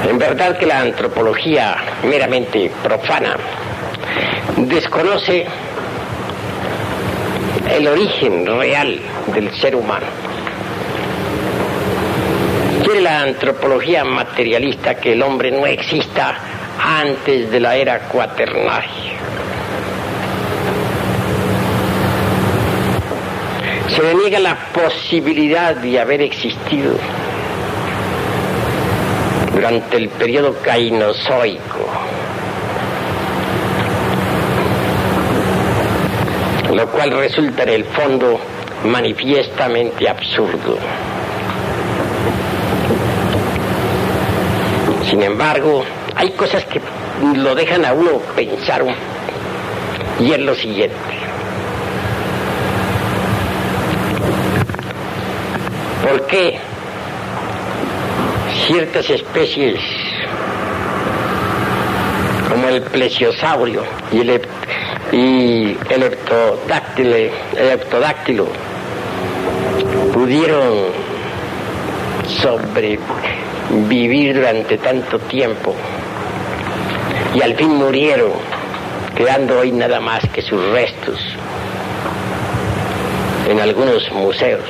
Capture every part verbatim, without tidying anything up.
En verdad que la antropología meramente profana desconoce el origen real del ser humano. Quiere la antropología materialista que el hombre no exista antes de la era cuaternaria. Se le niega la posibilidad de haber existido durante el periodo cainozoico, lo cual resulta en el fondo manifiestamente absurdo. Sin embargo, hay cosas que lo dejan a uno pensar, y es lo siguiente. ¿Por qué ciertas especies como el plesiosaurio y el, y el leptodáctilo, el leptodáctilo pudieron sobrevivir durante tanto tiempo y al fin murieron, quedando hoy nada más que sus restos en algunos museos?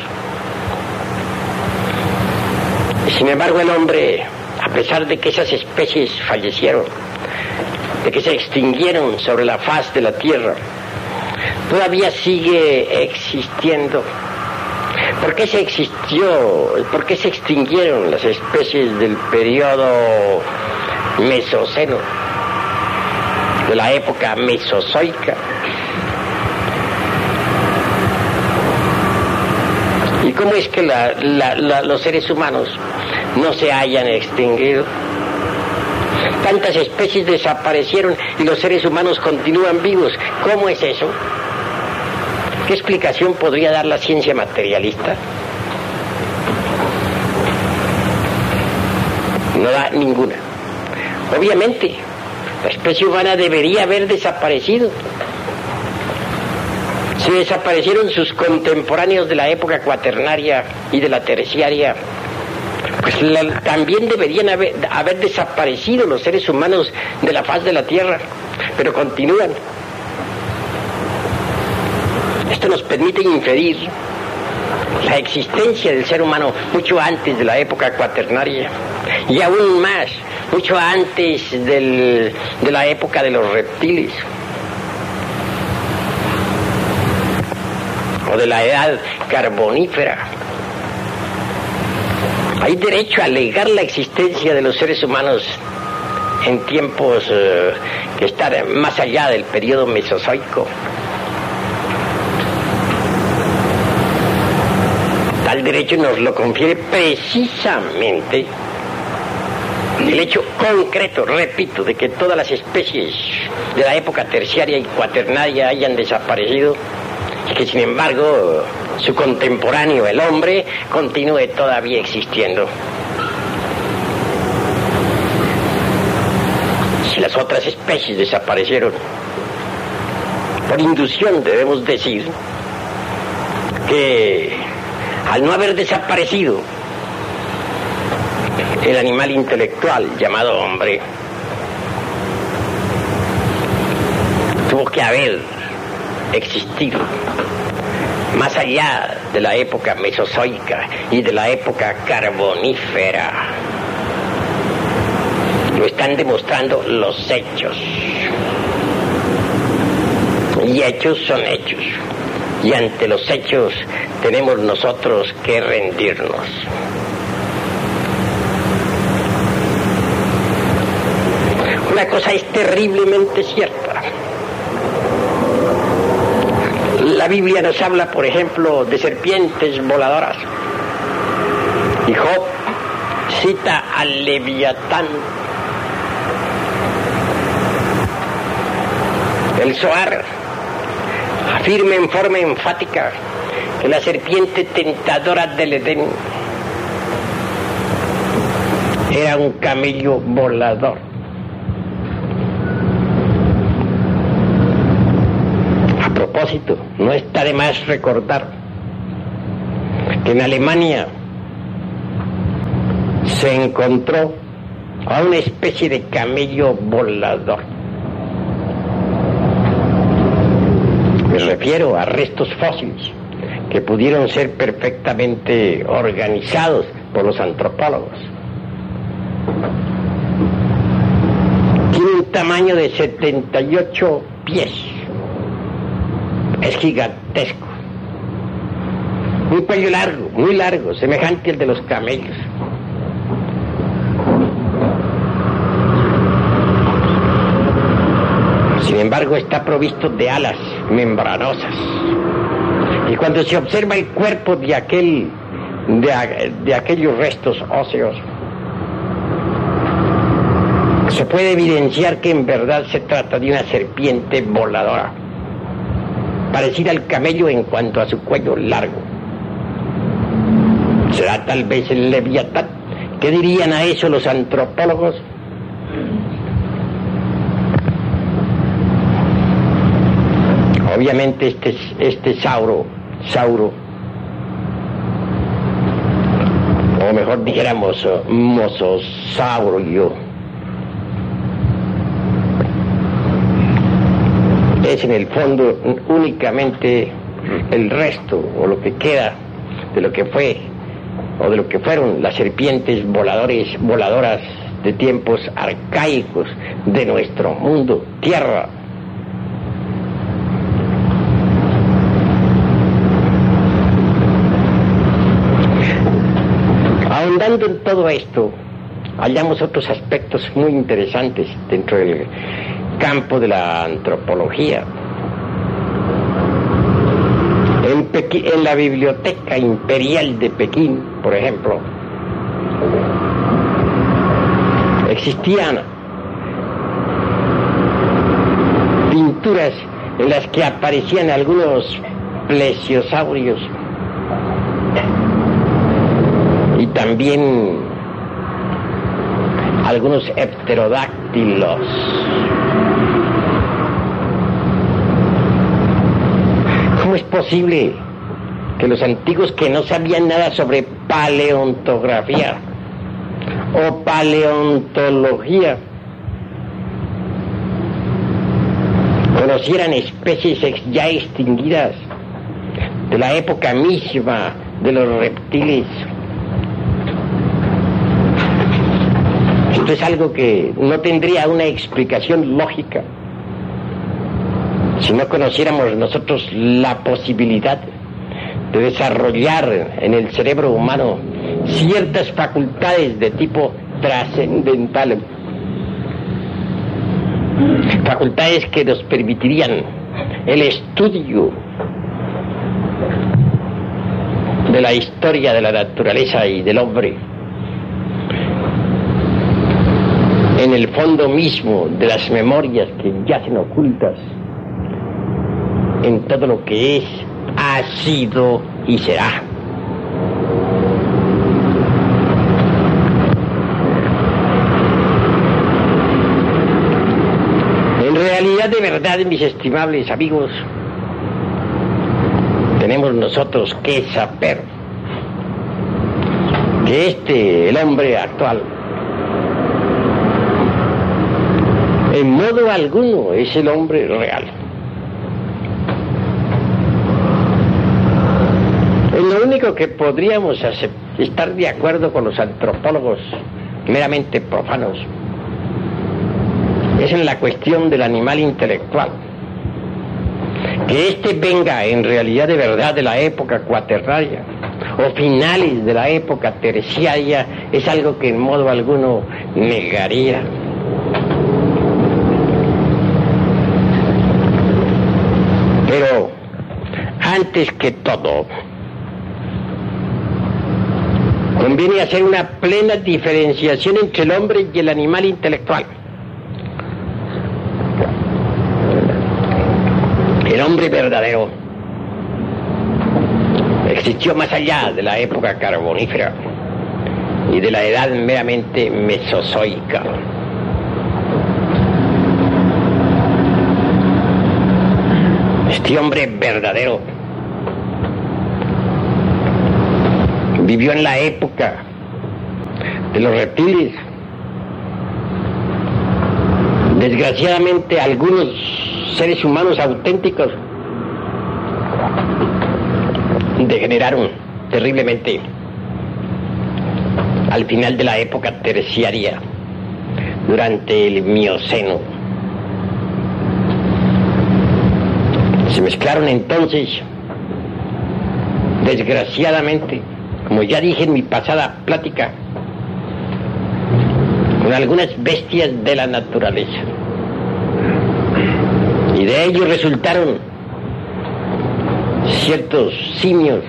Sin embargo, el hombre, a pesar de que esas especies fallecieron, de que se extinguieron sobre la faz de la Tierra, todavía sigue existiendo. ¿Por qué se existió? ¿Por qué se extinguieron las especies del periodo Mesoceno, de la época mesozoica? ¿Y cómo es que la, la, la, los seres humanos no se hayan extinguido? Tantas especies desaparecieron y los seres humanos continúan vivos. ¿Cómo es eso? ¿Qué explicación podría dar la ciencia materialista? No da ninguna. Obviamente, la especie humana debería haber desaparecido. Si desaparecieron sus contemporáneos de la época cuaternaria y de la terciaria, pues la, también deberían haber, haber desaparecido los seres humanos de la faz de la Tierra, pero continúan. Esto nos permite inferir la existencia del ser humano mucho antes de la época cuaternaria y aún más, mucho antes del, de la época de los reptiles o de la edad carbonífera. Hay derecho a alegar la existencia de los seres humanos en tiempos uh, que están más allá del periodo mesozoico. Tal derecho nos lo confiere precisamente el hecho concreto, repito, de que todas las especies de la época terciaria y cuaternaria hayan desaparecido y que sin embargo su contemporáneo, el hombre, continúe todavía existiendo. Si las otras especies desaparecieron, por inducción debemos decir que al no haber desaparecido el animal intelectual llamado hombre, tuvo que haber existido más allá de la época mesozoica y de la época carbonífera. Lo están demostrando los hechos. Y hechos son hechos. Y ante los hechos tenemos nosotros que rendirnos. Una cosa es terriblemente cierta. La Biblia nos habla, por ejemplo, de serpientes voladoras. Y Job cita al Leviatán. El Zohar afirma en forma enfática que la serpiente tentadora del Edén era un camello volador. A propósito, no está de más recordar que en Alemania se encontró a una especie de camello volador. Me refiero a restos fósiles que pudieron ser perfectamente organizados por los antropólogos. Tiene un tamaño de setenta y ocho pies. Es gigantesco. Un cuello largo, muy largo, semejante al de los camellos. Sin embargo, está provisto de alas membranosas. Y cuando se observa el cuerpo de aquel, de, de aquellos restos óseos, se puede evidenciar que en verdad se trata de una serpiente voladora, parecida al camello en cuanto a su cuello largo. ¿Será tal vez el Leviatán? ¿Qué dirían a eso los antropólogos? Obviamente este, este sauro, sauro, o mejor dijéramos mososaurio, es en el fondo únicamente el resto o lo que queda de lo que fue o de lo que fueron las serpientes voladores, voladoras de tiempos arcaicos de nuestro mundo, tierra. Ahondando en todo esto, hallamos otros aspectos muy interesantes dentro del campo de la antropología. En, Pequín, en la Biblioteca Imperial de Pekín, por ejemplo, existían pinturas en las que aparecían algunos plesiosaurios y también algunos pterodáctilos. ¿Cómo es posible que los antiguos que no sabían nada sobre paleontografía o paleontología conocieran especies ya extinguidas de la época misma de los reptiles? Esto es algo que no tendría una explicación lógica si no conociéramos nosotros la posibilidad de desarrollar en el cerebro humano ciertas facultades de tipo trascendental, facultades que nos permitirían el estudio de la historia de la naturaleza y del hombre en el fondo mismo de las memorias que yacen ocultas en todo lo que es, ha sido y será. En realidad, de verdad, mis estimables amigos, tenemos nosotros que saber que este, el hombre actual, en modo alguno es el hombre real. Lo único que podríamos hacer, estar de acuerdo con los antropólogos meramente profanos es en la cuestión del animal intelectual. Que éste venga en realidad de verdad de la época cuaternaria o finales de la época terciaria es algo que en modo alguno negaría. Pero antes que todo, conviene hacer una plena diferenciación entre el hombre y el animal intelectual. El hombre verdadero existió más allá de la época carbonífera y de la edad meramente mesozoica. Este hombre verdadero vivió en la época de los reptiles Desgraciadamente, algunos seres humanos auténticos degeneraron terriblemente al final de la época terciaria, durante el Mioceno. Se mezclaron entonces, desgraciadamente, como ya dije en mi pasada plática, con algunas bestias de la naturaleza. Y de ellos resultaron ciertos simios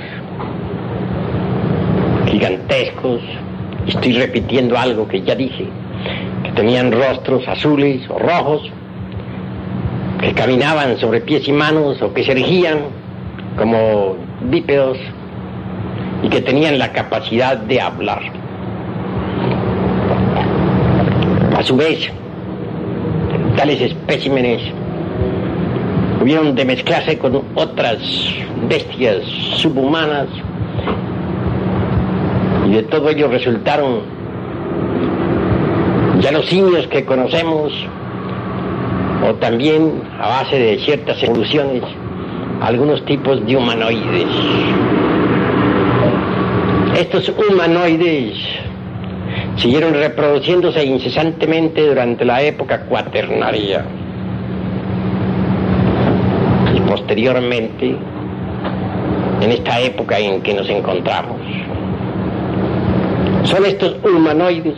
gigantescos. Estoy repitiendo algo que ya dije, que tenían rostros azules o rojos, que caminaban sobre pies y manos o que se erguían como bípedos y que tenían la capacidad de hablar. A su vez, tales especímenes hubieron de mezclarse con otras bestias subhumanas y de todo ello resultaron ya los simios que conocemos, o también a base de ciertas evoluciones algunos tipos de humanoides. Estos humanoides siguieron reproduciéndose incesantemente durante la época cuaternaria y posteriormente en esta época en que nos encontramos. Son estos humanoides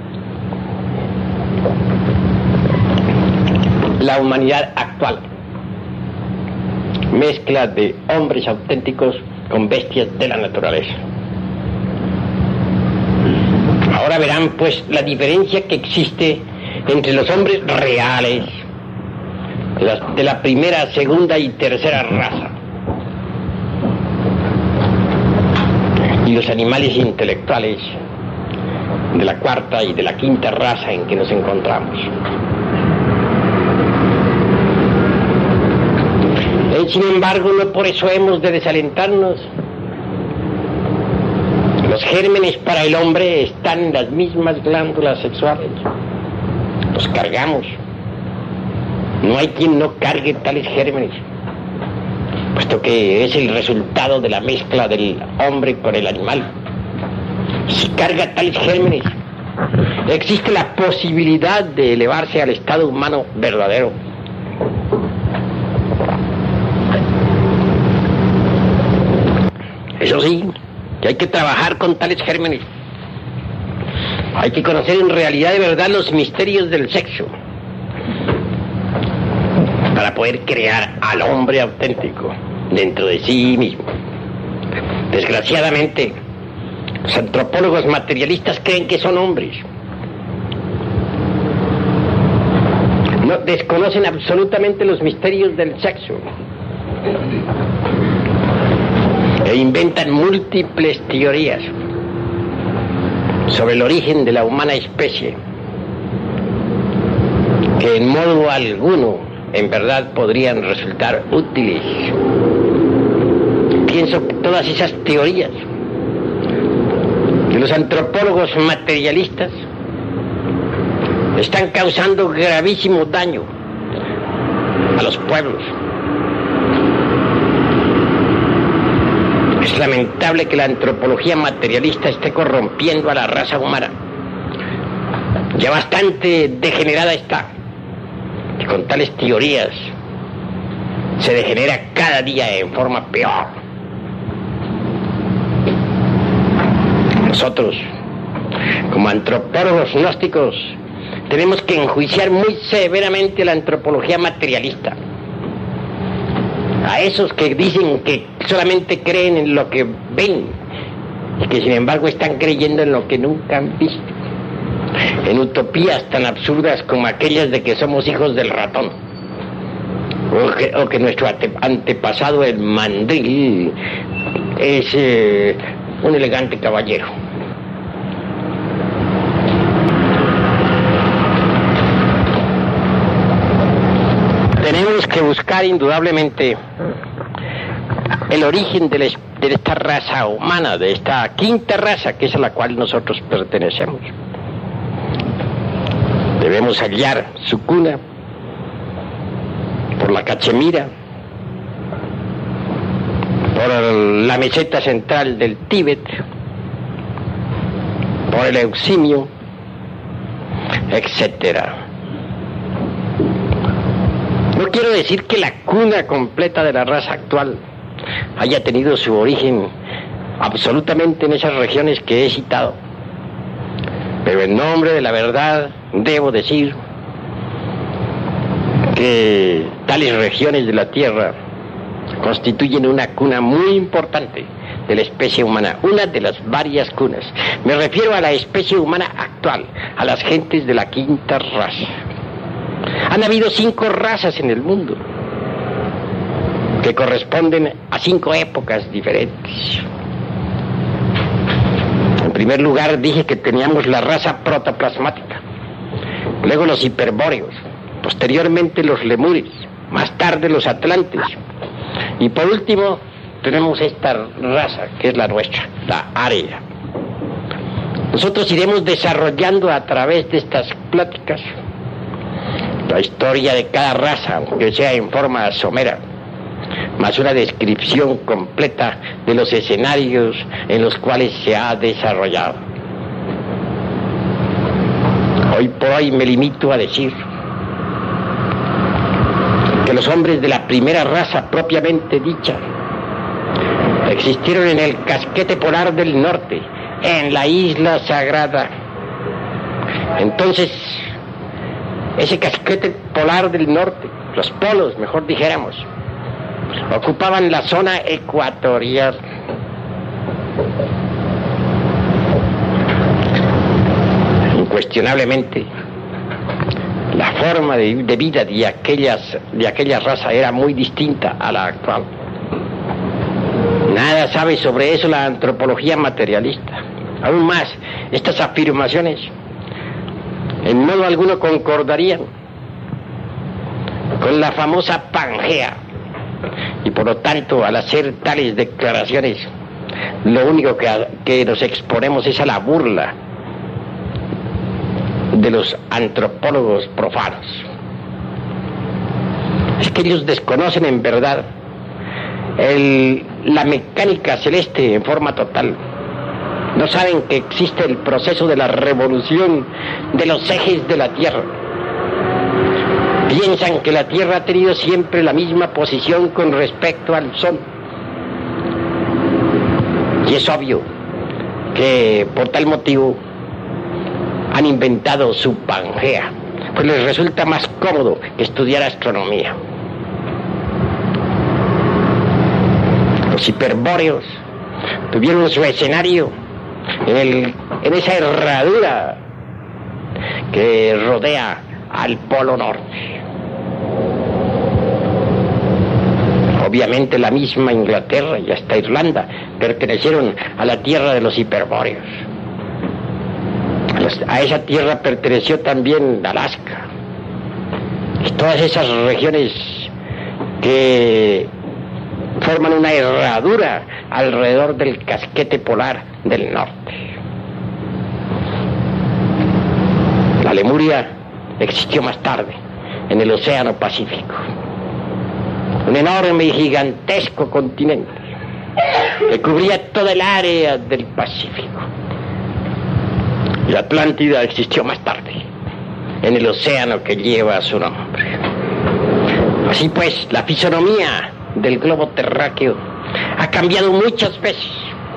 la humanidad actual, mezcla de hombres auténticos con bestias de la naturaleza. Ahora verán pues la diferencia que existe entre los hombres reales de la, de la primera, segunda y tercera raza y los animales intelectuales de la cuarta y de la quinta raza en que nos encontramos. Y sin embargo, no por eso hemos de desalentarnos. Los gérmenes para el hombre están en las mismas glándulas sexuales. Los cargamos. No hay quien no cargue tales gérmenes, puesto que es el resultado de la mezcla del hombre con el animal. Si carga tales gérmenes, existe la posibilidad de elevarse al estado humano verdadero. Eso sí, que hay que trabajar con tales gérmenes. Hay que conocer en realidad de verdad los misterios del sexo para poder crear al hombre auténtico dentro de sí mismo. Desgraciadamente, los antropólogos materialistas creen que son hombres. No, desconocen absolutamente los misterios del sexo e inventan múltiples teorías sobre el origen de la humana especie que en modo alguno en verdad podrían resultar útiles. Pienso que todas esas teorías de los antropólogos materialistas están causando gravísimo daño a los pueblos. Es lamentable que la antropología materialista esté corrompiendo a la raza humana. Ya bastante degenerada está, y con tales teorías se degenera cada día en forma peor. Nosotros, como antropólogos gnósticos, tenemos que enjuiciar muy severamente la antropología materialista. A esos que dicen que solamente creen en lo que ven y que sin embargo están creyendo en lo que nunca han visto, en utopías tan absurdas como aquellas de que somos hijos del ratón, o que, o que nuestro ante, antepasado el mandril es eh, un elegante caballero. Tenemos que buscar indudablemente el origen de, la, de esta raza humana, de esta quinta raza que es a la cual nosotros pertenecemos. Debemos hallar su cuna por la Cachemira, por la meseta central del Tíbet, por el Euximio, etcétera. No quiero decir que la cuna completa de la raza actual haya tenido su origen absolutamente en esas regiones que he citado, pero en nombre de la verdad debo decir que tales regiones de la Tierra constituyen una cuna muy importante de la especie humana, una de las varias cunas. Me refiero a la especie humana actual, a las gentes de la quinta raza. Han habido cinco razas en el mundo que corresponden a cinco épocas diferentes. En primer lugar dije que teníamos la raza protoplasmática, luego los hiperbóreos, posteriormente los lemures, más tarde los atlantes, y por último tenemos esta raza que es la nuestra, la área. Nosotros iremos desarrollando a través de estas pláticas la historia de cada raza, aunque sea en forma somera, más una descripción completa de los escenarios en los cuales se ha desarrollado. Hoy por hoy me limito a decir que los hombres de la primera raza propiamente dicha existieron en el casquete polar del norte, en la isla sagrada. Entonces, ese casquete polar del norte, los polos, mejor dijéramos, ocupaban la zona ecuatorial. Incuestionablemente, la forma de, de vida de aquellas, de aquella raza era muy distinta a la actual. Nada sabe sobre eso la antropología materialista. Aún más, estas afirmaciones en modo alguno concordarían con la famosa Pangea, y por lo tanto, al hacer tales declaraciones, lo único que, que nos exponemos es a la burla de los antropólogos profanos. Es que ellos desconocen en verdad el, la mecánica celeste en forma total. No saben que existe el proceso de la revolución de los ejes de la Tierra. Piensan que la Tierra ha tenido siempre la misma posición con respecto al Sol. Y es obvio que por tal motivo han inventado su Pangea, pues les resulta más cómodo que estudiar astronomía. Los hiperbóreos tuvieron su escenario en, el, en esa herradura que rodea al Polo Norte. Obviamente la misma Inglaterra y hasta Irlanda pertenecieron a la tierra de los hiperbóreos. A, los, a esa tierra perteneció también Alaska. Y todas esas regiones que forman una herradura alrededor del casquete polar del norte. La Lemuria existió más tarde, en el Océano Pacífico. Un enorme y gigantesco continente que cubría toda el área del Pacífico. La Atlántida existió más tarde, en el océano que lleva su nombre. Así pues, la fisonomía del globo terráqueo ha cambiado muchas veces.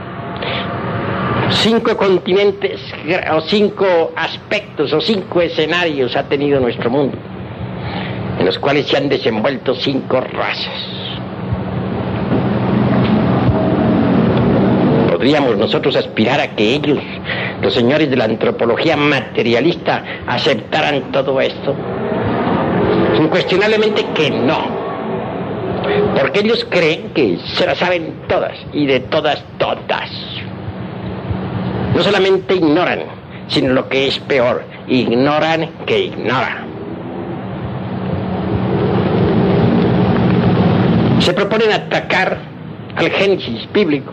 Cinco continentes, o cinco aspectos, o cinco escenarios ha tenido nuestro mundo, en los cuales se han desenvuelto cinco razas. ¿Podríamos nosotros aspirar a que ellos, los señores de la antropología materialista, aceptaran todo esto? Incuestionablemente que no, porque ellos creen que se las saben todas, y de todas, todas. No solamente ignoran, sino lo que es peor, ignoran que ignoran. Se proponen atacar al Génesis bíblico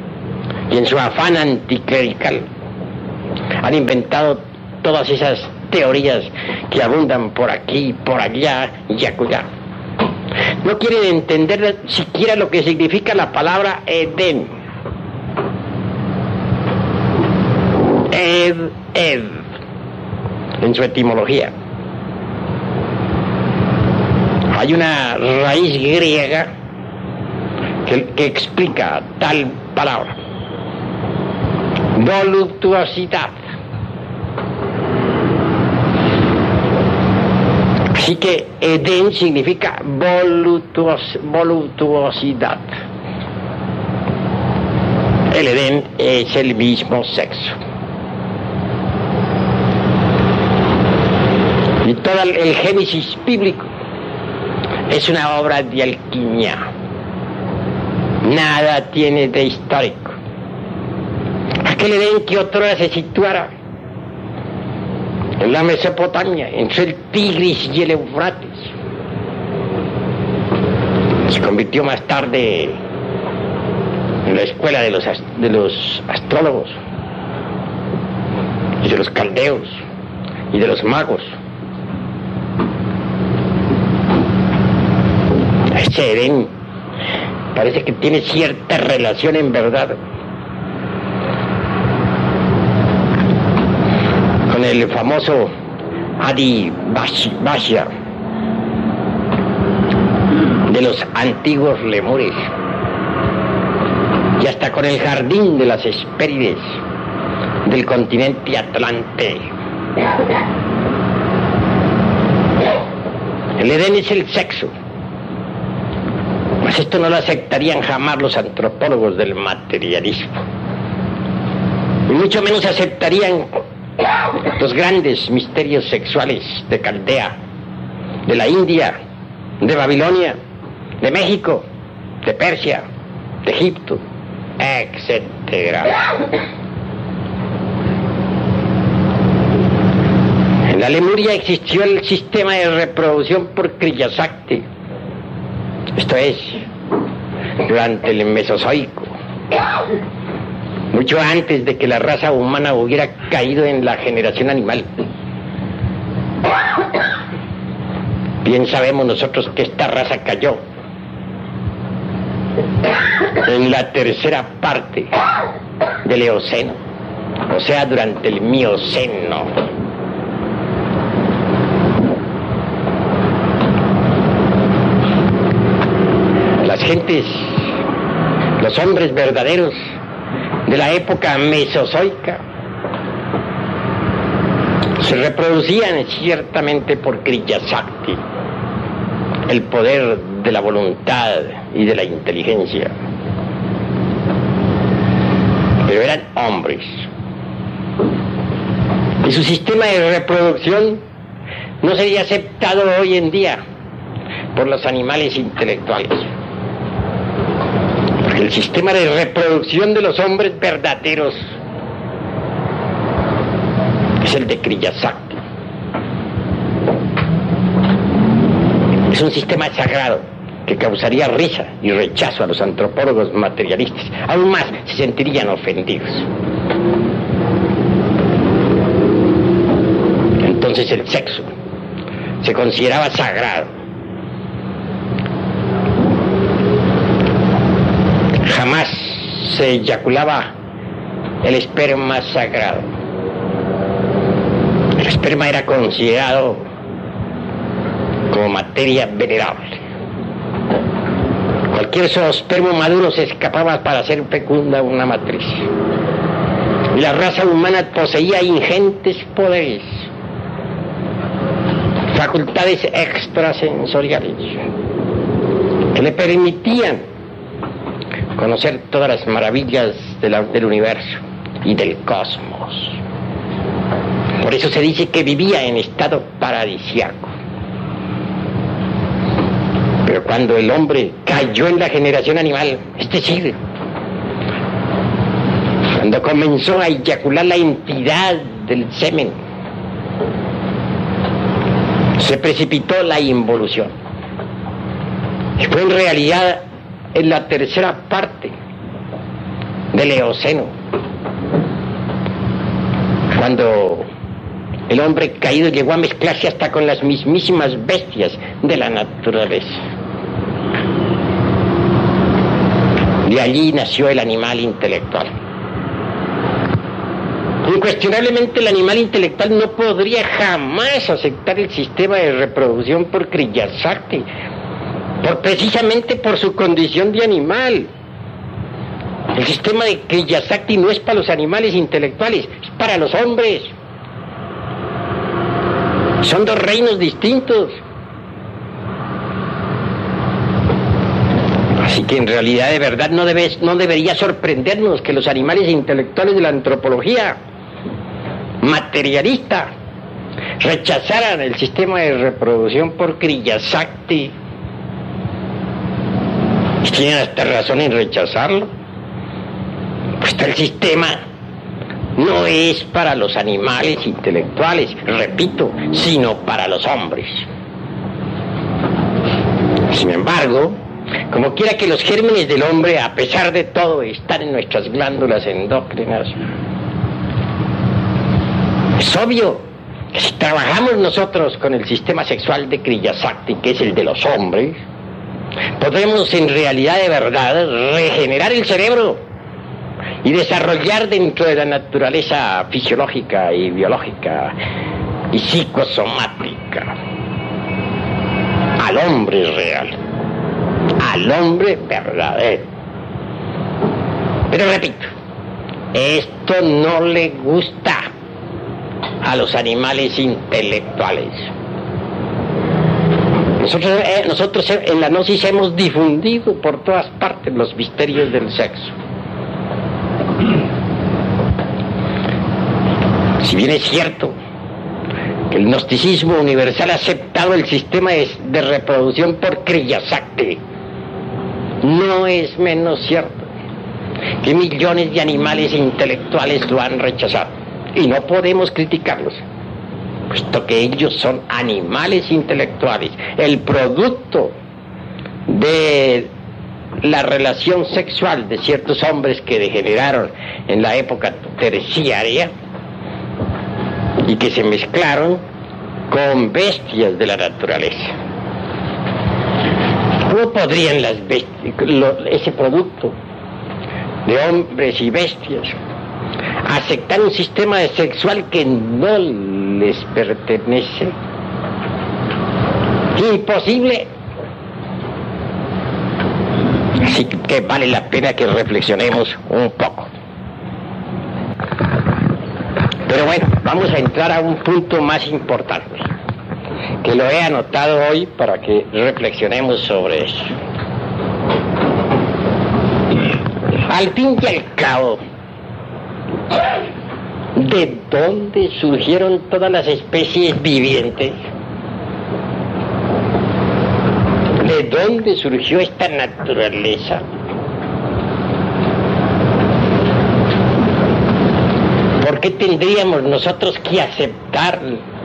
y en su afán anticlerical han inventado todas esas teorías que abundan por aquí, por allá y acullá. No quieren entender siquiera lo que significa la palabra Edén. Ed, Ed, en su etimología. Hay una raíz griega que, que explica tal palabra. Voluptuosidad. Así que Edén significa voluptuos, voluptuosidad. El Edén es el mismo sexo. Y todo el Génesis bíblico es una obra de alquimia. Nada tiene de histórico. Aquel Edén que otrora se situara en la Mesopotamia, entre el Tigris y el Eufrates, se convirtió más tarde en la escuela de los, de los astrólogos y de los caldeos y de los magos. Ese Edén parece que tiene cierta relación en verdad con el famoso Adi Bashya de los antiguos lemures, y hasta con el jardín de las Hespérides del continente Atlante. El Edén es el sexo. Pues esto no lo aceptarían jamás los antropólogos del materialismo. Y mucho menos aceptarían los grandes misterios sexuales de Caldea, de la India, de Babilonia, de México, de Persia, de Egipto, etcétera. En la Lemuria existió el sistema de reproducción por Kriya Shakti. Esto es, durante el Mesozoico, mucho antes de que la raza humana hubiera caído en la generación animal. Bien sabemos nosotros que esta raza cayó en la tercera parte del Eoceno, o sea, durante el Mioceno. Las gentes, los hombres verdaderos de la época mesozoica se reproducían ciertamente por Kriya Shakti, el poder de la voluntad y de la inteligencia. Pero eran hombres. Y su sistema de reproducción no sería aceptado hoy en día por los animales intelectuales. Porque el sistema de reproducción de los hombres verdaderos es el de Kriya Shakti. Es un sistema sagrado que causaría risa y rechazo a los antropólogos materialistas. Aún más se sentirían ofendidos. Entonces el sexo se consideraba sagrado. Jamás se eyaculaba el esperma sagrado. El esperma era considerado como materia venerable. Cualquier zoospermo maduro se escapaba para hacer fecunda una matriz. Y la raza humana poseía ingentes poderes, facultades extrasensoriales, que le permitían conocer todas las maravillas de la, del universo y del cosmos. Por eso se dice que vivía en estado paradisiaco. Pero cuando el hombre cayó en la generación animal, es decir, cuando comenzó a eyacular la entidad del semen, se precipitó la involución. Y fue en realidad en la tercera parte del Eoceno cuando El hombre caído llegó a mezclarse hasta con las mismísimas bestias de la naturaleza. De allí nació el animal intelectual. Incuestionablemente el animal intelectual no podría jamás aceptar el sistema de reproducción por Kriyasakti, por, precisamente por su condición de animal. El sistema de Kriyasakti no es para los animales intelectuales, es para los hombres. Son dos reinos distintos. Así que en realidad de verdad no, debe, no debería sorprendernos que los animales intelectuales de la antropología materialista rechazaran el sistema de reproducción por Kriyasakti. Y tienen hasta razón en rechazarlo. Pues el sistema no es para los animales intelectuales, repito, sino para los hombres. Sin embargo, como quiera que los gérmenes del hombre, a pesar de todo, están en nuestras glándulas endócrinas, es obvio que si trabajamos nosotros con el sistema sexual de Kriyasakti, que es el de los hombres, podremos en realidad de verdad regenerar el cerebro y desarrollar dentro de la naturaleza fisiológica y biológica y psicosomática al hombre real, al hombre verdadero. Pero repito, esto no le gusta a los animales intelectuales. Nosotros, eh, nosotros en la gnosis hemos difundido por todas partes los misterios del sexo. Si bien es cierto que el gnosticismo universal ha aceptado el sistema de, de reproducción por Kriyasakti, no es menos cierto que millones de animales intelectuales lo han rechazado. Y no podemos criticarlos, puesto que ellos son animales intelectuales, el producto de la relación sexual de ciertos hombres que degeneraron en la época terciaria y que se mezclaron con bestias de la naturaleza. ¿Cómo podrían las bestias, lo, ese producto de hombres y bestias, aceptar un sistema sexual que no les pertenece? Imposible. Así que vale la pena que reflexionemos un poco. Pero bueno, vamos a entrar a un punto más importante, que lo he anotado hoy para que reflexionemos sobre eso. Al fin y al cabo, ¿de dónde surgieron todas las especies vivientes? ¿De dónde surgió esta naturaleza? ¿Por qué tendríamos nosotros que aceptar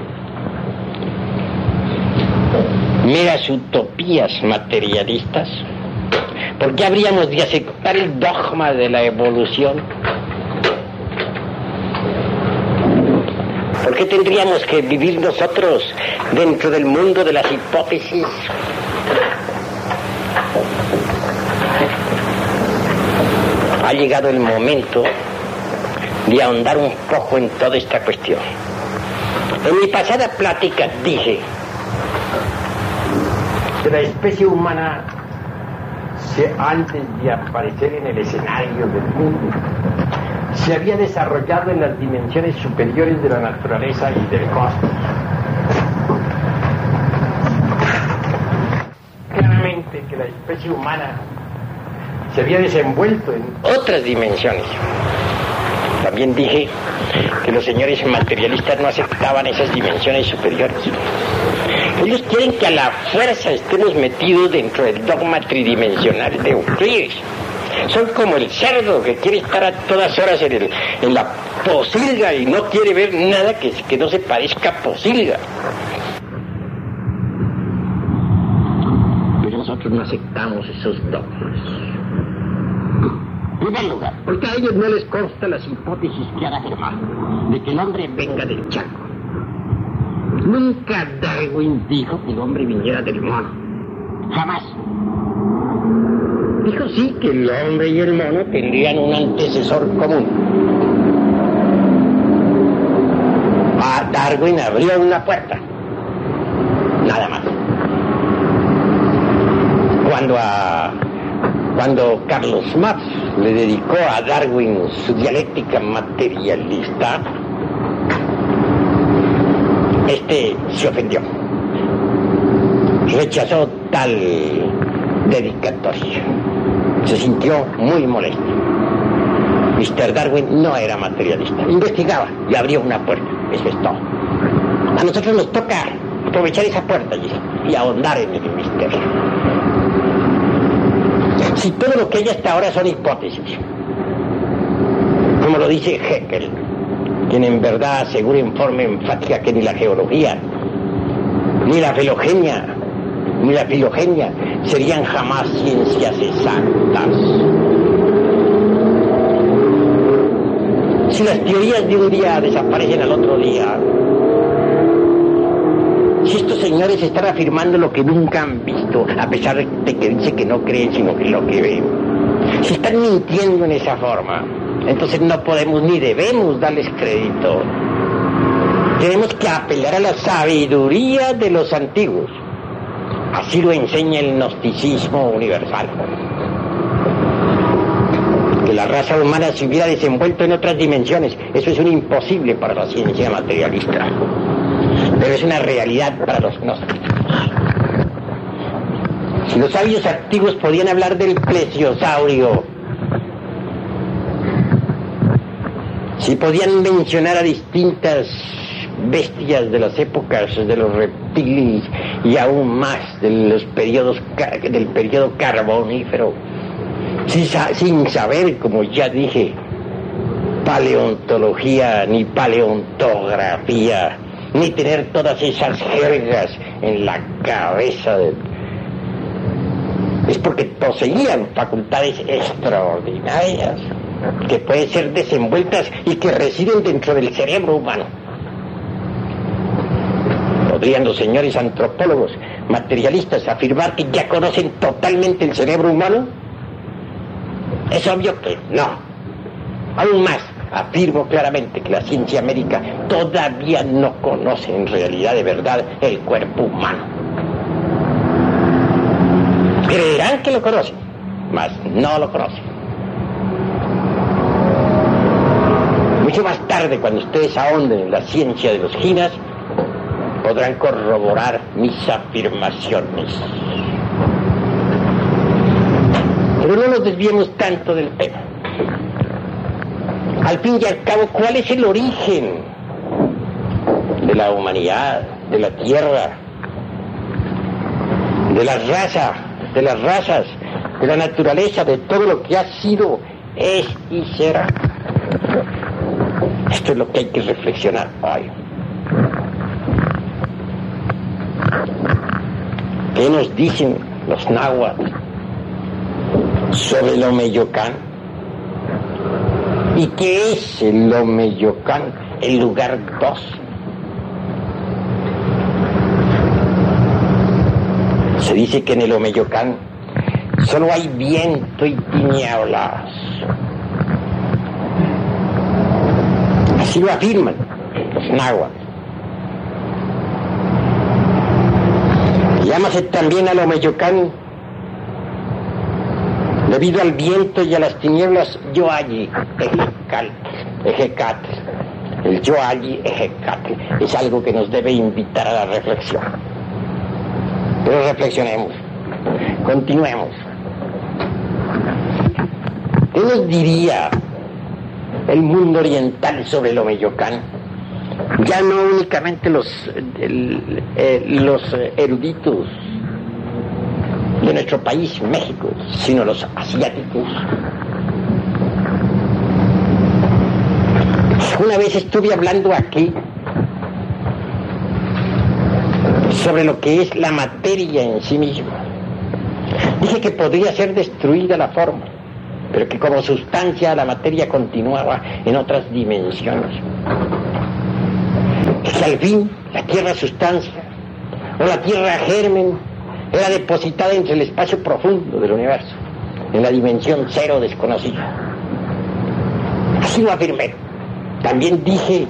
meras utopías materialistas? ¿Por qué habríamos de aceptar el dogma de la evolución? ¿Por qué tendríamos que vivir nosotros dentro del mundo de las hipótesis? Ha llegado el momento de ahondar un poco en toda esta cuestión. En mi pasada plática dije que la especie humana, se, antes de aparecer en el escenario del mundo, se había desarrollado en las dimensiones superiores de la naturaleza y del cosmos. Claramente que la especie humana se había desenvuelto en otras dimensiones. También dije que los señores materialistas no aceptaban esas dimensiones superiores. Ellos quieren que a la fuerza estemos metidos dentro del dogma tridimensional de Euclides. Son como el cerdo que quiere estar a todas horas en, el, en la posilga y no quiere ver nada que, que no se parezca a posilga. Pero nosotros no aceptamos esos dogmas. En primer lugar, porque a ellos no les consta las hipótesis que han afirmado de que el hombre venga del charco. Nunca Darwin dijo que el hombre viniera del mono. Jamás. Dijo sí que el hombre y el mono tendrían un antecesor común. A Darwin abrió una puerta. Nada más. Cuando a... Cuando Carlos Marx le dedicó a Darwin su dialéctica materialista, este se ofendió. Rechazó tal dedicatoria. Se sintió muy molesto. mister Darwin no era materialista. Investigaba y abrió una puerta. Eso es todo. A nosotros nos toca aprovechar esa puerta y, y ahondar en el misterio. Si todo lo que hay hasta ahora son hipótesis, como lo dice Haeckel, quien en verdad asegura en forma enfática que ni la geología, ni la filogenia, ni la filogenia serían jamás ciencias exactas. Si las teorías de un día desaparecen al otro día, si estos señores están afirmando lo que nunca han visto, a pesar de que dice que no creen sino que lo que ven, si están mintiendo en esa forma, entonces no podemos ni debemos darles crédito. Tenemos que apelar a la sabiduría de los antiguos. Así lo enseña el gnosticismo universal. Que la raza humana se hubiera desenvuelto en otras dimensiones, eso es un imposible para la ciencia materialista, pero es una realidad para los gnósticos. Si los sabios antiguos podían hablar del plesiosaurio, si podían mencionar a distintas bestias de las épocas de los reptiles y aún más de los periodos del periodo carbonífero, sin, sin saber, como ya dije, paleontología ni paleontografía, ni tener todas esas jergas en la cabeza de... es porque poseían facultades extraordinarias que pueden ser desenvueltas y que residen dentro del cerebro humano. ¿Podrían los señores antropólogos materialistas afirmar que ya conocen totalmente el cerebro humano? Es obvio que no. Aún más, afirmo claramente que la ciencia médica todavía no conoce en realidad de verdad el cuerpo humano. Creerán que lo conocen, mas no lo conocen. Mucho más tarde, cuando ustedes ahonden en la ciencia de los ginas, podrán corroborar mis afirmaciones. Pero no nos desviemos tanto del tema. Al fin y al cabo, ¿cuál es el origen de la humanidad, de la tierra, de la raza, de las razas, de la naturaleza, de todo lo que ha sido, es y será? Esto es lo que hay que reflexionar hoy. ¿Qué nos dicen los náhuatl sobre el Omeyocán? ¿Y qué es el Omeyocán, el lugar dos? Se dice que en el Omeyocán solo hay viento y tinieblas. Así lo afirman los náhuatl. Llámase también al Omeyocán, debido al viento y a las tinieblas, Yoalli Ejecatl. El Yoalli Ejecatl es algo que nos debe invitar a la reflexión. Pero reflexionemos, continuemos. ¿Qué nos diría el mundo oriental sobre el Omeyocán? Ya no únicamente los, el, eh, los eruditos de nuestro país, México, sino los asiáticos. Una vez estuve hablando aquí sobre lo que es la materia en sí misma. Dije que podría ser destruida la forma, pero que como sustancia la materia continuaba en otras dimensiones. que al fin la tierra sustancia o la tierra germen era depositada entre el espacio profundo del universo, en la dimensión cero desconocida. Así lo afirmé. También dije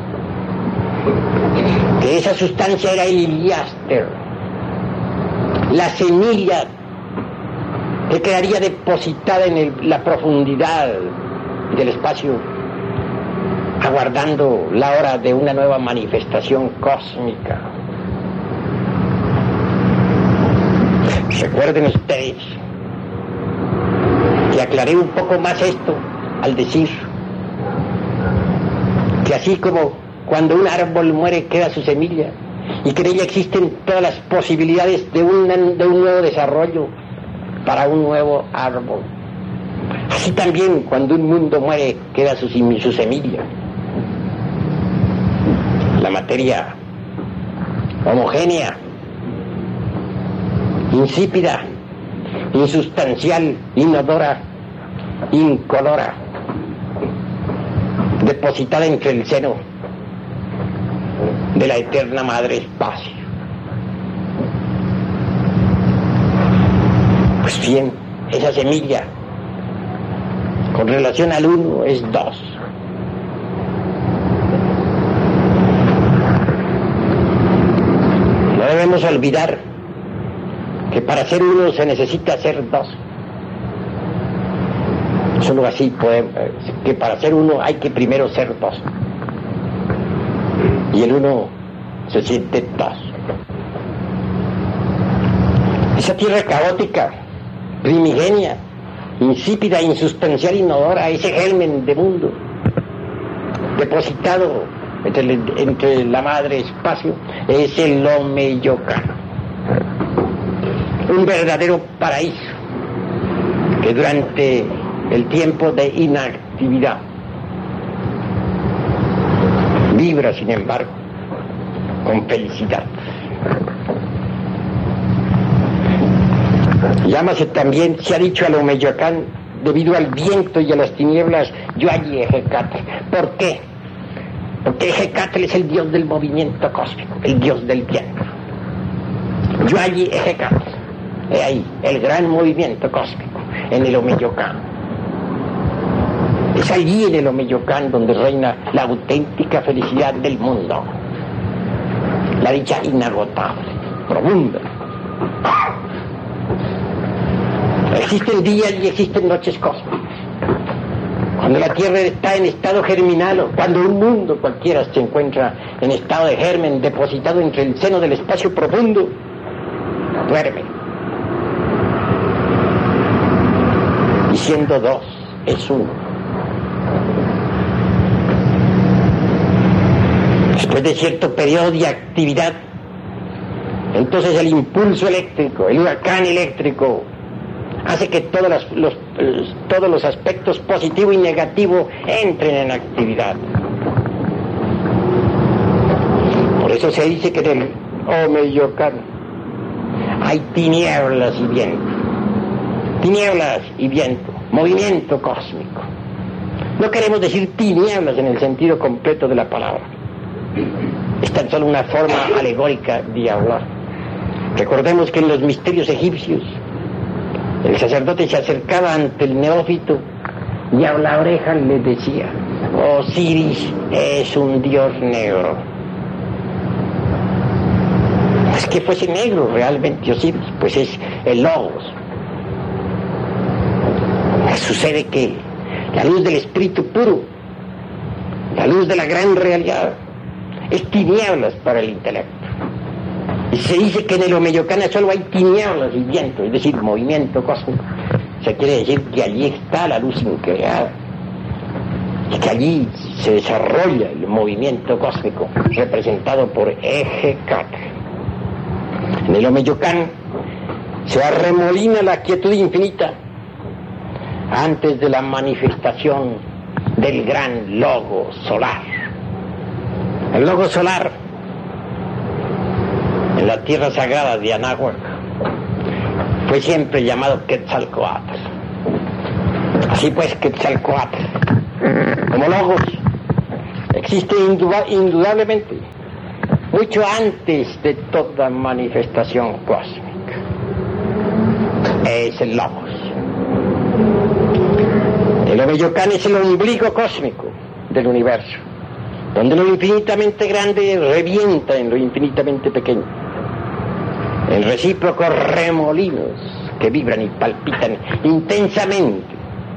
que esa sustancia era el Iliáster, la semilla que quedaría depositada en el, la profundidad del espacio, aguardando la hora de una nueva manifestación cósmica. Recuerden ustedes que aclaré un poco más esto al decir que así como cuando un árbol muere queda su semilla y que en ella existen todas las posibilidades de, una, de un nuevo desarrollo para un nuevo árbol, así también cuando un mundo muere queda su, su semilla, la materia homogénea, insípida, insustancial, inodora, incolora, depositada entre el seno de la eterna madre espacio. Pues bien, esa semilla con relación al uno es dos. No debemos olvidar que para ser uno se necesita ser dos. Solo así podemos, que para ser uno hay que primero ser dos. Y el uno se siente dos. Esa tierra caótica, primigenia, insípida, insustancial, inodora, ese germen de mundo depositado entre, entre la madre espacio, es el Omeyocan, un verdadero paraíso que durante el tiempo de inactividad vibra, sin embargo, con felicidad. Llámase también, se ha dicho, al Omeyocan debido al viento y a las tinieblas, Yuayi Ejecatl. ¿Por qué? Porque Ejecatl es el dios del movimiento cósmico, el dios del viento. Yuayi Ejecatl, he ahí el gran movimiento cósmico en el Omeyocan. Es allí en el Omeyocan donde reina la auténtica felicidad del mundo, la dicha inagotable, profunda. Existen días y existen noches cósmicas. Cuando la Tierra está en estado germinal, o cuando un mundo cualquiera se encuentra en estado de germen, depositado entre el seno del espacio profundo, duerme. Y siendo dos, es uno. Después de cierto periodo de actividad, entonces el impulso eléctrico, el huracán eléctrico, hace que todos los, los, los, todos los aspectos positivo y negativo entren en actividad. Por eso se dice que en el Omeyocan hay tinieblas y viento. Tinieblas y viento, movimiento cósmico. No queremos decir tinieblas en el sentido completo de la palabra. Es tan solo una forma alegórica de hablar. Recordemos que en los misterios egipcios el sacerdote se acercaba ante el neófito y a la oreja le decía: Osiris es un dios negro. No es que fuese negro realmente Osiris, pues es el Logos. Sucede que la luz del espíritu puro, la luz de la gran realidad, es tinieblas para el intelecto. Y se dice que en el Omeyocan solo hay tinieblas y viento, es decir, movimiento cósmico. Se quiere decir que allí está la luz increada, y que allí se desarrolla el movimiento cósmico representado por Ejecatl. En el Omeyocan se arremolina la quietud infinita antes de la manifestación del gran logo solar. El logo solar en la tierra sagrada de Anáhuac fue siempre llamado Quetzalcóatl. Así pues, Quetzalcóatl, como logos, existe indudablemente mucho antes de toda manifestación cósmica. Es el logos. El Omeyocan es el ombligo cósmico del universo, donde lo infinitamente grande revienta en lo infinitamente pequeño, en recíprocos remolinos que vibran y palpitan intensamente.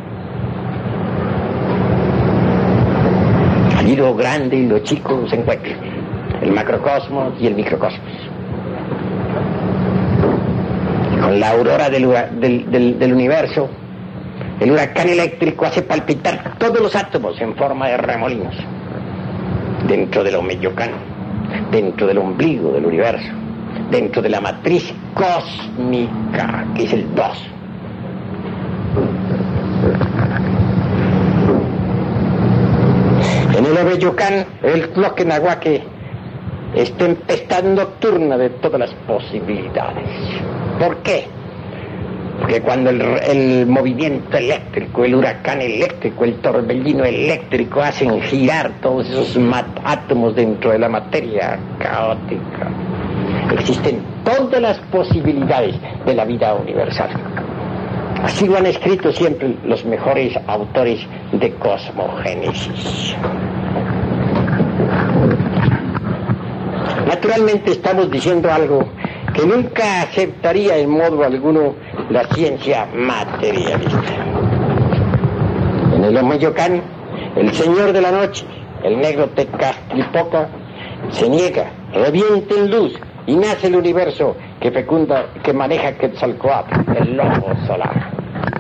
Allí lo grande y lo chico se encuentran, el macrocosmos y el microcosmos. Con la aurora del, del, del, del universo, el huracán eléctrico hace palpitar todos los átomos en forma de remolinos dentro del Omeyocan, dentro del ombligo del universo, dentro de la matriz cósmica, que es el dos. En el Omeyocan, el Tloquenahuaque es tempestad nocturna de todas las posibilidades. ¿Por qué? Porque cuando el, el movimiento eléctrico, el huracán eléctrico, el torbellino eléctrico hacen girar todos esos átomos dentro de la materia caótica, existen todas las posibilidades de la vida universal. Así lo han escrito siempre los mejores autores de cosmogénesis. Naturalmente estamos diciendo algo que nunca aceptaría en modo alguno la ciencia materialista. En el Omeyocan, el señor de la noche, el negro Tezcatlipoca, se niega, revienta en luz y nace el universo que fecunda, que maneja Quetzalcóatl, el lobo solar.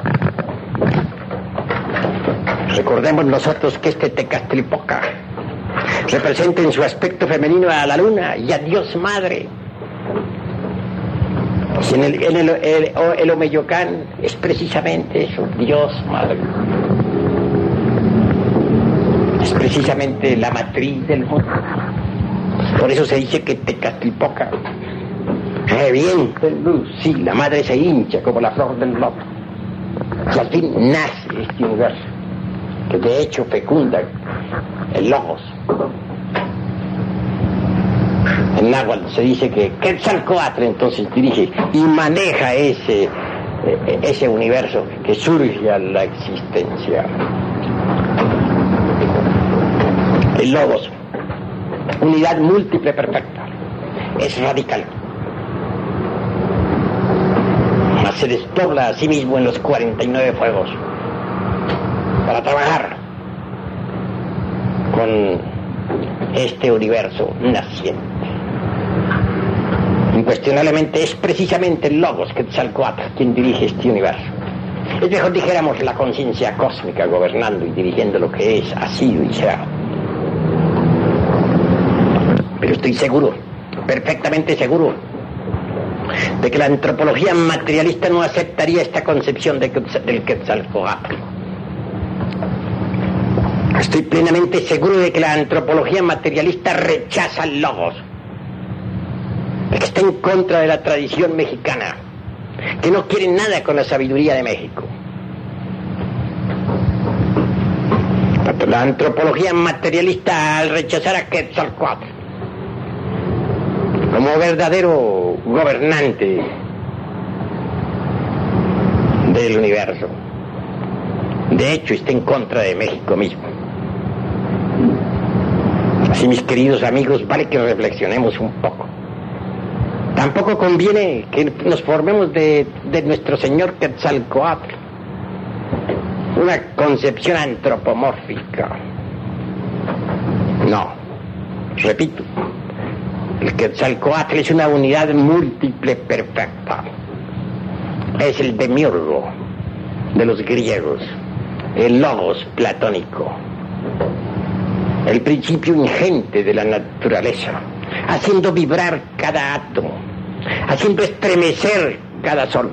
Recordemos nosotros que este Tezcatlipoca representa en su aspecto femenino a la luna y a Dios Madre. Y en el, en el, el, el Omeyocan es precisamente eso, Dios Madre. Es precisamente la matriz del mundo. Por eso se dice que Tezcatlipoca revienta en luz. Sí, la madre se hincha como la flor del loto. Y al fin nace este universo, que de hecho fecunda el logos. En náhuatl se dice que Quetzalcóatl entonces dirige y maneja ese, ese universo que surge a la existencia. El logos, unidad múltiple perfecta, es radical, mas se despobla a sí mismo en los cuarenta y nueve fuegos para trabajar con este universo naciente. Incuestionablemente es precisamente el logos Quetzalcóatl quien dirige este universo. Es mejor dijéramos la conciencia cósmica gobernando y dirigiendo lo que es, ha sido y será. Pero estoy seguro, perfectamente seguro, de que la antropología materialista no aceptaría esta concepción de Quetzal, del Quetzalcóatl. Estoy plenamente seguro de que la antropología materialista rechaza el logos, que está en contra de la tradición mexicana, que no quiere nada con la sabiduría de México. La antropología materialista, al rechazar a Quetzalcóatl como verdadero gobernante del universo, de hecho está en contra de México mismo. Así, mis queridos amigos, vale que reflexionemos un poco. Tampoco conviene que nos formemos de, de nuestro señor Quetzalcóatl una concepción antropomórfica. No, repito, el Quetzalcóatl es una unidad múltiple perfecta. Es el demiurgo de los griegos, el logos platónico, el principio ingente de la naturaleza, haciendo vibrar cada átomo, haciendo estremecer cada sol.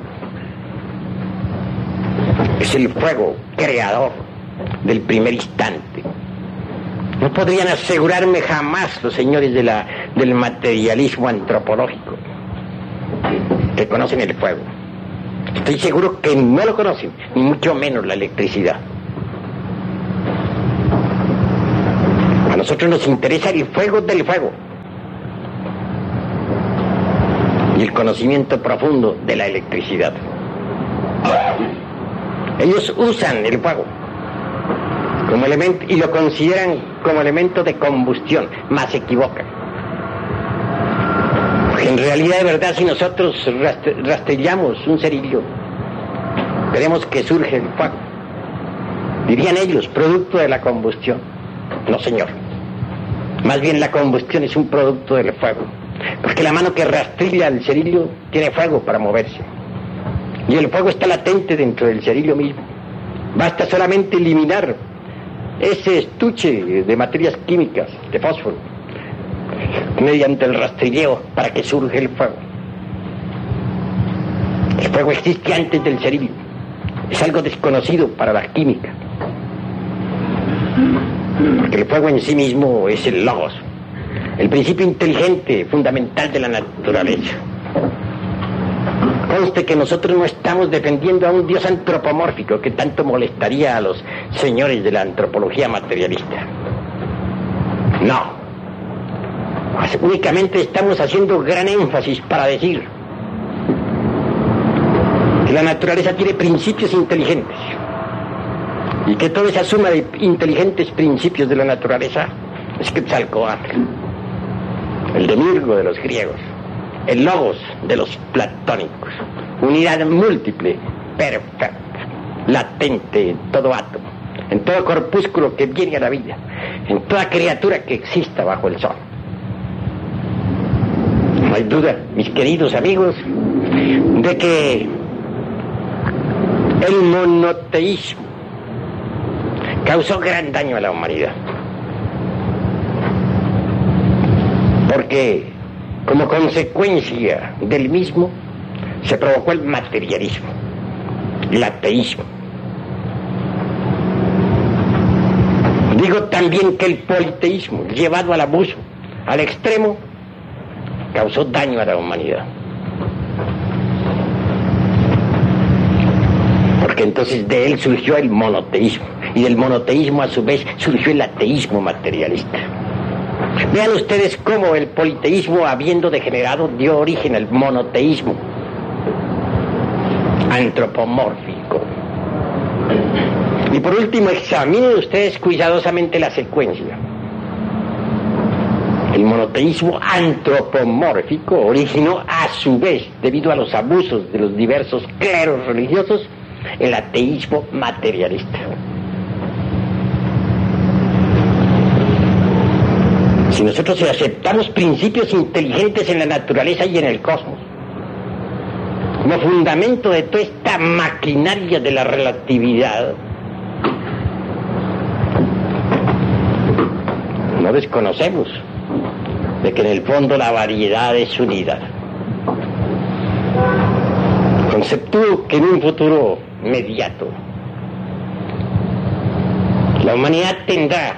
Es el fuego creador del primer instante. No podrían asegurarme jamás los señores de la, del materialismo antropológico que conocen el fuego. Estoy seguro que no lo conocen, ni mucho menos la electricidad. A nosotros nos interesa el fuego del fuego, desconocimiento profundo de la electricidad. Ellos usan el fuego como elemento y lo consideran como elemento de combustión, mas se equivocan. Porque en realidad, de verdad, si nosotros rastrillamos un cerillo, veremos que surge el fuego. Dirían ellos, producto de la combustión. No, señor. Más bien la combustión es un producto del fuego. Porque la mano que rastrilla el cerillo tiene fuego para moverse. Y el fuego está latente dentro del cerillo mismo. Basta solamente eliminar ese estuche de materias químicas, de fósforo, mediante el rastrilleo para que surja el fuego. El fuego existe antes del cerillo. Es algo desconocido para la química. Porque el fuego en sí mismo es el logos, el principio inteligente fundamental de la naturaleza. Conste que nosotros no estamos defendiendo a un Dios antropomórfico que tanto molestaría a los señores de la antropología materialista. No. Únicamente estamos haciendo gran énfasis para decir que la naturaleza tiene principios inteligentes y que toda esa suma de inteligentes principios de la naturaleza es Quetzalcóatl, el demiurgo de los griegos, el logos de los platónicos, unidad múltiple, perfecta, latente en todo átomo, en todo corpúsculo que viene a la vida, en toda criatura que exista bajo el sol. No hay duda, mis queridos amigos, de que el monoteísmo causó gran daño a la humanidad. Porque como consecuencia del mismo se provocó el materialismo, el ateísmo. Digo también que el politeísmo, llevado al abuso, al extremo, causó daño a la humanidad. Porque entonces de él surgió el monoteísmo, y del monoteísmo a su vez surgió el ateísmo materialista. Vean ustedes cómo el politeísmo, habiendo degenerado, dio origen al monoteísmo antropomórfico. Y por último, examinen ustedes cuidadosamente la secuencia. El monoteísmo antropomórfico originó a su vez, debido a los abusos de los diversos cleros religiosos, el ateísmo materialista. Si nosotros aceptamos principios inteligentes en la naturaleza y en el cosmos, como fundamento de toda esta maquinaria de la relatividad, no desconocemos de que en el fondo la variedad es unidad. Conceptúo que en un futuro inmediato la humanidad tendrá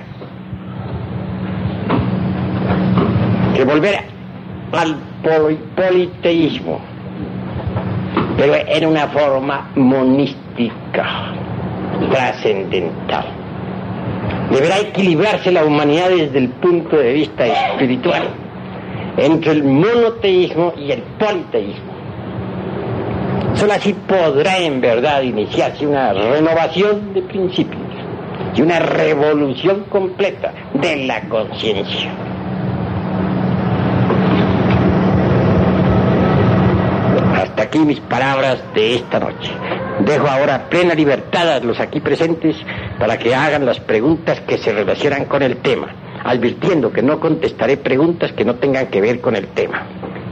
que volver al politeísmo, pero en una forma monística, trascendental. Deberá equilibrarse la humanidad desde el punto de vista espiritual entre el monoteísmo y el politeísmo. Solo así podrá en verdad iniciarse una renovación de principios y una revolución completa de la conciencia. Hasta aquí mis palabras de esta noche. Dejo ahora plena libertad a los aquí presentes para que hagan las preguntas que se relacionan con el tema, advirtiendo que no contestaré preguntas que no tengan que ver con el tema.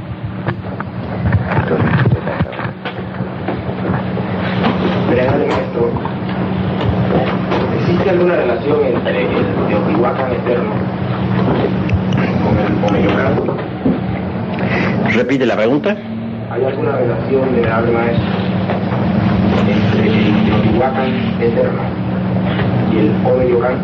¿Existe alguna relación entre el Teotihuacán eterno con el Omeyocan? ¿Repite la pregunta? ¿Hay alguna relación de la maestro entre el Teotihuacán eterno y el Omeyocan?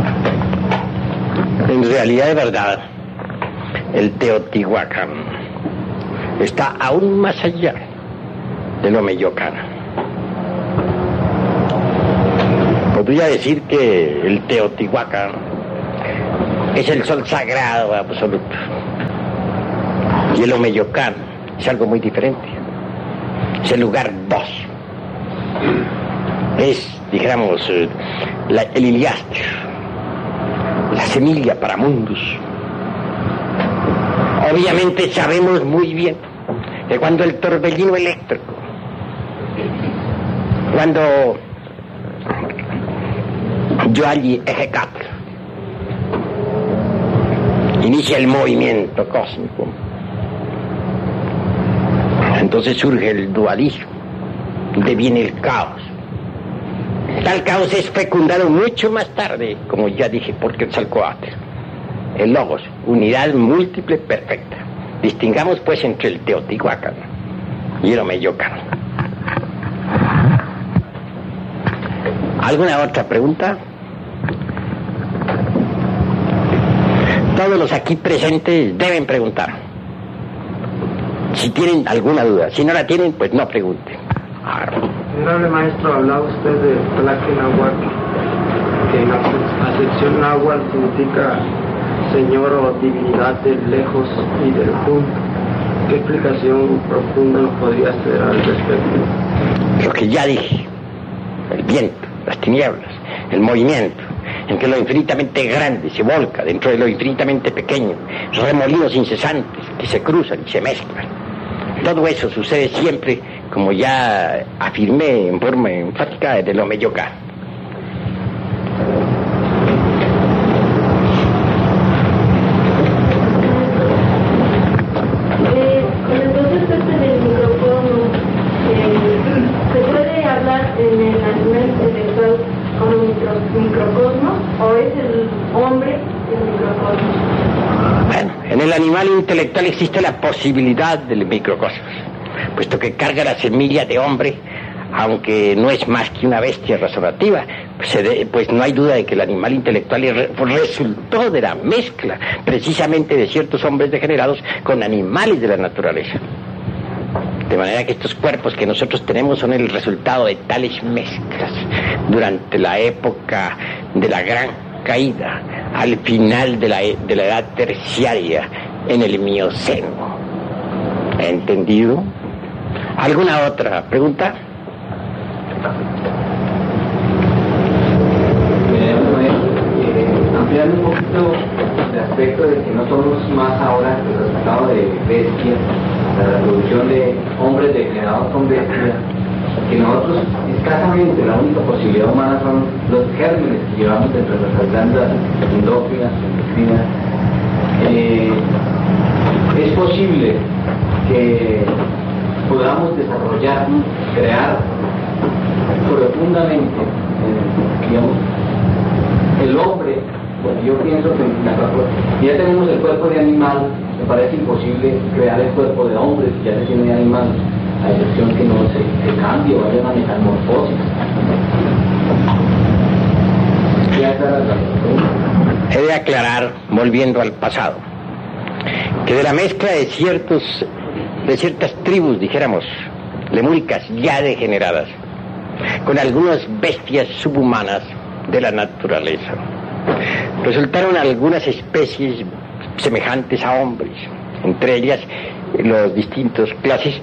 En realidad, de verdad, el Teotihuacán está aún más allá del Omeyocan. Podría decir que el Teotihuacán es el sol sagrado absoluto y el Omeyocan es algo muy diferente. Es el lugar dos. Es, dijéramos, la, el Iliáster, la semilla para mundos. Obviamente sabemos muy bien que cuando el torbellino eléctrico, cuando Yoalli Ejecatl inicia el movimiento cósmico, entonces surge el dualismo, deviene el caos. Tal caos es fecundado mucho más tarde, como ya dije, por Quetzalcóatl, el Logos, unidad múltiple perfecta. Distingamos pues entre el Teotihuacán y el Omeyocan. ¿Alguna otra pregunta? Todos los aquí presentes deben preguntar. Si tienen alguna duda, si no la tienen, pues no pregunten. Venerable maestro, hablaba usted de Tlaque Nahuatl, que en la acepción náhuatl significa señor o divinidad del lejos y del junto. ¿Qué explicación profunda nos podría hacer al respecto? Lo que ya dije, el viento, las tinieblas, el movimiento, en que lo infinitamente grande se volca dentro de lo infinitamente pequeño, remolinos incesantes que se cruzan y se mezclan. Todo eso sucede siempre, como ya afirmé en forma enfática, desde el Omeyocan. Eh, en el concepto este del microcosmos, eh, ¿se puede hablar en el animal intelectual como micro, microcosmos o es el hombre el microcosmos? Bueno, en el animal intelectual existe la posibilidad del microcosmos, puesto que carga la semilla de hombre, aunque no es más que una bestia razonativa, pues, se de, pues no hay duda de que el animal intelectual re, resultó de la mezcla precisamente de ciertos hombres degenerados con animales de la naturaleza. De manera que estos cuerpos que nosotros tenemos son el resultado de tales mezclas durante la época de la gran caída, al final de la, de la edad terciaria, en el Mioceno. ¿Entendido? ¿Alguna otra pregunta? Eh, ampliando un poquito el aspecto de que no somos más ahora el resultado de bestias, la reproducción de hombres degenerados con bestias, que nosotros escasamente la única posibilidad humana son los gérmenes que llevamos dentro de nuestras glándulas endócrinas, endocrinas. Eh, es posible que podamos desarrollar, crear profundamente, eh, digamos, el hombre. Bueno, yo pienso que la, ya tenemos el cuerpo de animal, me parece imposible crear el cuerpo de hombre si ya se tiene de animal, a excepción que no se, se cambie o haya una metamorfosis. He de aclarar, volviendo al pasado, que de la mezcla de ciertos de ciertas tribus, dijéramos, lemúricas ya degeneradas, con algunas bestias subhumanas de la naturaleza, resultaron algunas especies semejantes a hombres, entre ellas los distintos clases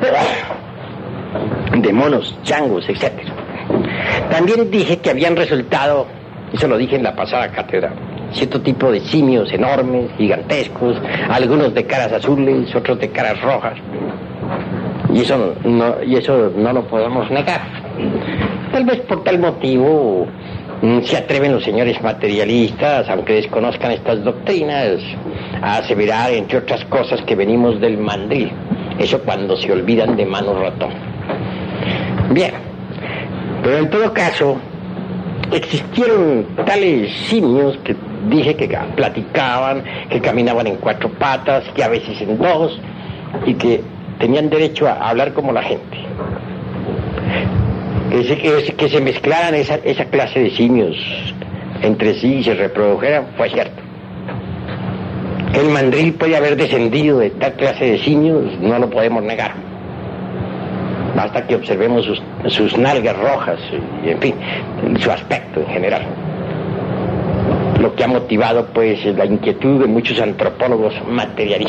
de monos, changos, etcétera. También dije que habían resultado, eso lo dije en la pasada cátedra, cierto tipo de simios enormes, gigantescos, algunos de caras azules, otros de caras rojas, y eso no, y eso no lo podemos negar. Tal vez por tal motivo se atreven los señores materialistas, aunque desconozcan estas doctrinas, a aseverar, entre otras cosas, que venimos del mandril. Eso cuando se olvidan de Mano Ratón. Bien, pero en todo caso, existieron tales simios que dije que platicaban, que caminaban en cuatro patas, que a veces en dos, y que tenían derecho a hablar como la gente. Que se, que, que se mezclaran esa, esa clase de simios entre sí y se reprodujeran, fue cierto. El mandril puede haber descendido de tal clase de simios, no lo podemos negar. Basta que observemos sus, sus nalgas rojas y, en fin, su aspecto en general. Lo que ha motivado, pues, la inquietud de muchos antropólogos materialistas.